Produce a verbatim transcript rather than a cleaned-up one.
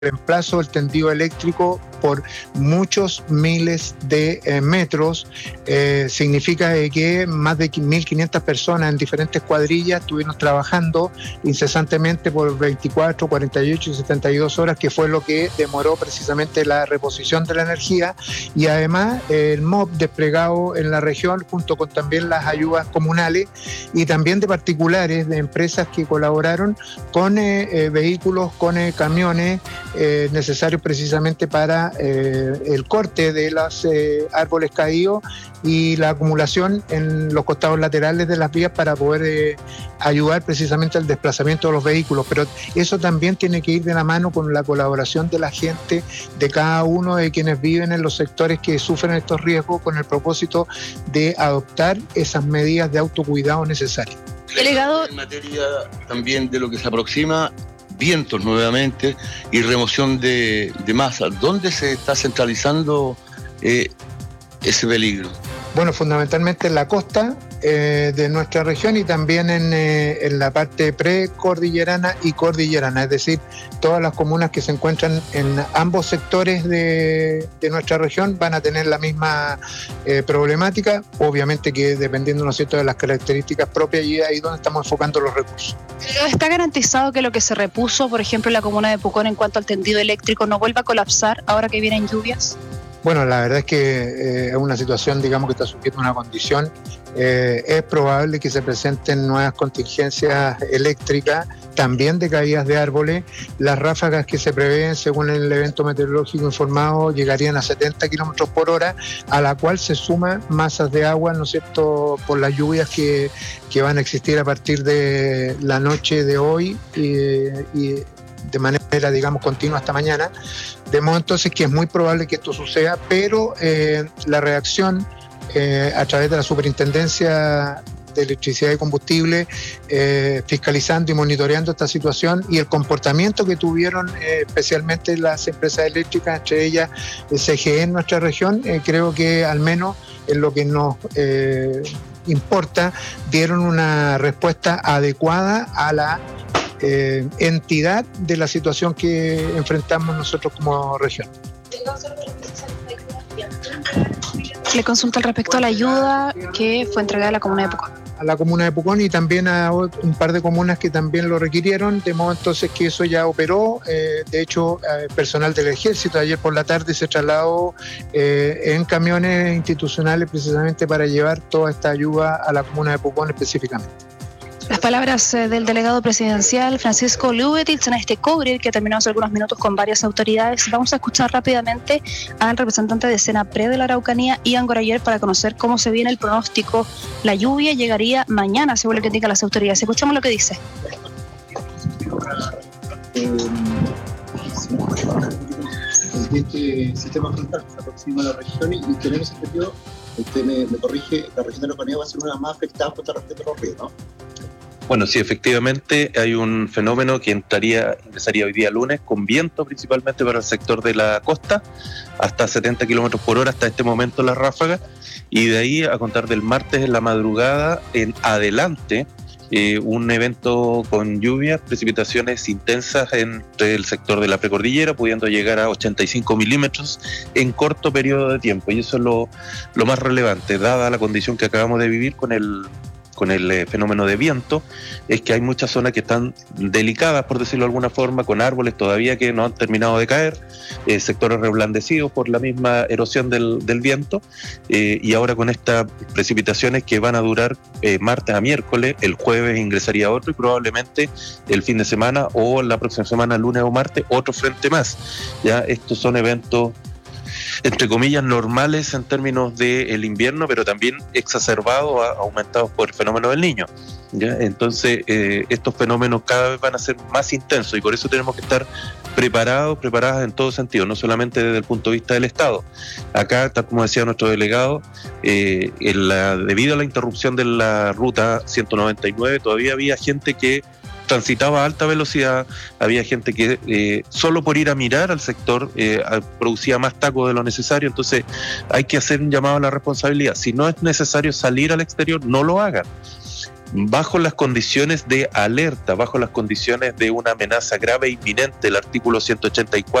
reemplazo del tendido eléctrico por muchos miles de eh, metros. Eh, significa eh, que más de mil quinientas personas en diferentes cuadrillas estuvieron trabajando incesantemente por veinticuatro, cuarenta y ocho y setenta y dos horas, que fue lo que demoró precisamente la reposición de la energía, y además eh, el M O B desplegado en la región junto con también las ayudas comunales y también de particulares, de empresas que colaboraron con eh, eh, vehículos, con eh, camiones eh, necesarios precisamente para eh, el corte de los eh, árboles caídos y la acumulación en los costados laterales de las vías para poder eh, ayudar precisamente al desplazamiento de los vehículos. Pero eso también tiene que ir de la mano con la colaboración de la gente, de cada uno de quienes viven en los sectores que sufren estos riesgos, con el propósito de adoptar esas medidas de autocuidado necesarias. Delegado, en materia también de lo que se aproxima, vientos nuevamente y remoción de, de masa, ¿dónde se está centralizando eh, ese peligro? Bueno, fundamentalmente en la costa eh, de nuestra región y también en, eh, en la parte precordillerana y cordillerana, es decir, todas las comunas que se encuentran en ambos sectores de, de nuestra región van a tener la misma eh, problemática, obviamente que dependiendo, ¿no es cierto?, de las características propias, y ahí es donde estamos enfocando los recursos. ¿Está garantizado que lo que se repuso, por ejemplo, en la comuna de Pucón en cuanto al tendido eléctrico, no vuelva a colapsar ahora que vienen lluvias? Bueno, la verdad es que eh, es una situación, digamos, que está sufriendo una condición. Eh, es probable que se presenten nuevas contingencias eléctricas, también de caídas de árboles. Las ráfagas que se prevén, según el evento meteorológico informado, llegarían a setenta kilómetros por hora, a la cual se suman masas de agua, ¿no es cierto?, por las lluvias que, que van a existir a partir de la noche de hoy y, y de manera, digamos, continua hasta mañana. De modo entonces que es muy probable que esto suceda, pero eh, la reacción eh, a través de la Superintendencia de Electricidad y Combustible, eh, fiscalizando y monitoreando esta situación, y el comportamiento que tuvieron eh, especialmente las empresas eléctricas, entre ellas el C G E en nuestra región, eh, creo que al menos en lo que nos eh, importa, dieron una respuesta adecuada a la Eh, entidad de la situación que enfrentamos nosotros como región. Le consulta al respecto a la ayuda que fue entregada a la comuna de Pucón. A la comuna de Pucón y también a un par de comunas que también lo requirieron, de modo entonces que eso ya operó. Eh, de hecho, eh, personal del Ejército ayer por la tarde se trasladó eh, en camiones institucionales precisamente para llevar toda esta ayuda a la comuna de Pucón específicamente. Las palabras eh, del delegado presidencial Francisco Lübetich en este cobre que terminó hace algunos minutos con varias autoridades. Vamos a escuchar rápidamente al representante de Senapred de la Araucanía, Ian Gorayer, para conocer cómo se viene el pronóstico. La lluvia llegaría mañana, según lo que indican las autoridades. Escuchamos lo que dice. Este sistema frontal se aproxima a la región y tenemos entendido, usted me, me corrige, la región de la Araucanía va a ser una de las más afectadas por respecto a los ríos, ¿no? Bueno, sí, efectivamente hay un fenómeno que entraría, ingresaría hoy día lunes con viento principalmente para el sector de la costa, hasta setenta kilómetros por hora hasta este momento las ráfagas, y de ahí a contar del martes en la madrugada en adelante, eh, un evento con lluvias, precipitaciones intensas entre el sector de la precordillera, pudiendo llegar a ochenta y cinco milímetros en corto periodo de tiempo, y eso es lo, lo más relevante, dada la condición que acabamos de vivir con el con el eh, fenómeno de viento, es que hay muchas zonas que están delicadas, por decirlo de alguna forma, con árboles todavía que no han terminado de caer, eh, sectores reblandecidos por la misma erosión del, del viento, eh, y ahora con estas precipitaciones que van a durar eh, martes a miércoles, el jueves ingresaría otro y probablemente el fin de semana o la próxima semana, lunes o martes, otro frente más. Ya estos son eventos entre comillas normales en términos del invierno, pero también exacerbados, aumentados por el fenómeno del Niño, ¿ya? Entonces eh, estos fenómenos cada vez van a ser más intensos y por eso tenemos que estar preparados, preparadas en todo sentido, no solamente desde el punto de vista del Estado. Acá, tal como decía nuestro delegado, eh, en la, debido a la interrupción de la ruta ciento noventa y nueve, todavía había gente que transitaba a alta velocidad, había gente que eh, solo por ir a mirar al sector eh, producía más taco de lo necesario, entonces hay que hacer un llamado a la responsabilidad. Si no es necesario salir al exterior, no lo hagan. bajo las condiciones de alerta, bajo las condiciones de una amenaza grave e inminente, el artículo ciento ochenta y cuatro